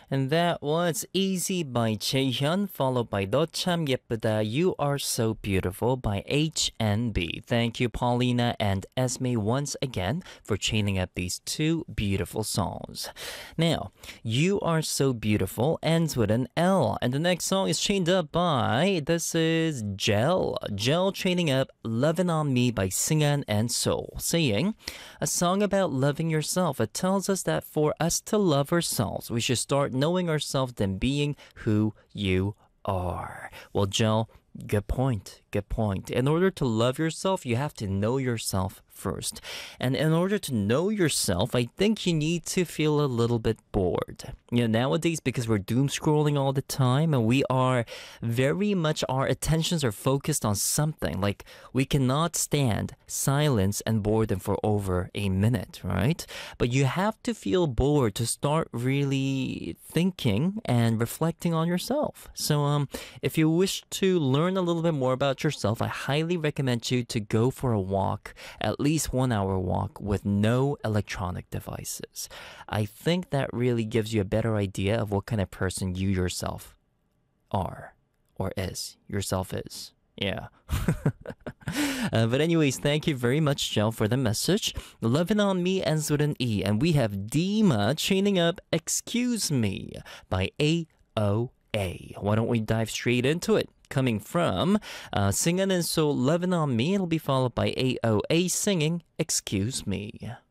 And that was Easy by Jaehyun, followed by 너 참 예쁘다, You Are So Beautiful by HNB. Thank you, Paulina and Esme, once again for chaining up these two beautiful songs. Now, You Are So Beautiful ends with an L, and the next song is chained up by, this is Gel. Gel chaining up Lovin' On Me by Singan and Soul, saying, a song about loving yourself. It tells us that for us to love ourselves, we should start knowing ourselves than being who you are. Well, Gel, good point. Good point. In order to love yourself, you have to know yourself first. And in order to know yourself, I think you need to feel a little bit bored. You know, nowadays, because we're doom scrolling all the time and we are very much, our attentions are focused on something. Like, we cannot stand silence and boredom for over a minute, right? But you have to feel bored to start really thinking and reflecting on yourself. So, if you wish to learn a little bit more about yourself, I highly recommend you to go for a walk, at least 1 hour walk with no electronic devices. I think that really gives you a better idea of what kind of person you yourself are or is. Yourself is. Yeah. But anyways, thank you very much, Gel, for the message. Lovin' On Me ends with an E, and we have Dima chaining up Excuse Me by AOA. Why don't we dive straight into it? Coming from Singan and Soul, Lovin' On Me, it'll be followed by AOA singing Excuse Me.